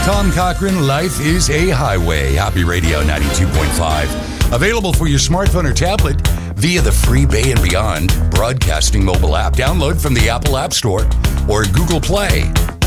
Tom Cochran, Life is a Highway. Happy Radio 92.5. Available for your smartphone or tablet via the free Bay and Beyond Broadcasting mobile app. Download from the Apple App Store or Google Play.